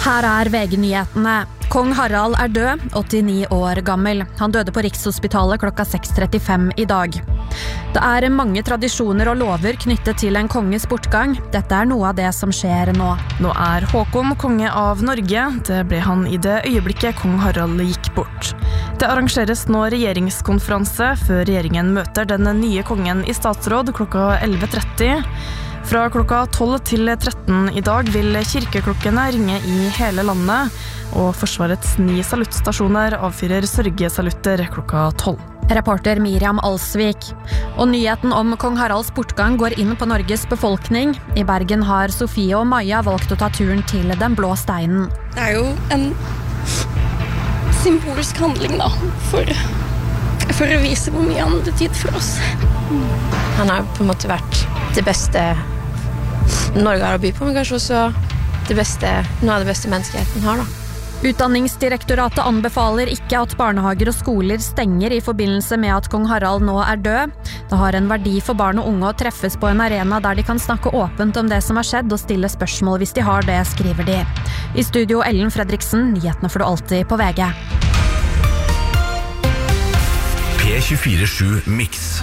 Her VG-nyhetene. Kong Harald død, 89 år gammel. Han døde på Rikshospitalet klokka 6:35 i dag. Det mange tradisjoner og lover knyttet til en konges bortgang. Dette noe av det som skjer nå. Nå Håkon konge av Norge. Det ble han i det øyeblikket kong Harald gikk bort. Det arrangeres nå regjeringskonferanse før regjeringen møter den nye kongen i statsråd klokka 11:30. Fra klokka 12 til 13 i dag vil kirkeklokkene ringe i hele landet, og Forsvarets 9 saluttstasjoner avfyrer sørgesalutter klokka 12. Reporter Miriam Alsvik. Og nyheten om kong Haralds bortgang går inn på Norges befolkning. I Bergen har Sofie og Maja valgt å ta turen til Den blå steinen. Det jo en symbolsk handling da, for å vise hvor mye han hadde tid for oss. Han har på en måte vært det beste Norge har å by på, men kanskje også noe av det beste menneskeheten har da. Utdanningsdirektoratet anbefaler ikke at barnehager og skoler stenger i forbindelse med at kong Harald nå død. Det har en verdi for barn og unge å treffes på en arena der de kan snakke åpent om det som har skjedd og stille spørsmål hvis de har det, skriver de. I studio Ellen Fredriksen, nyhetene får du alltid på VG. P24/7 Mix.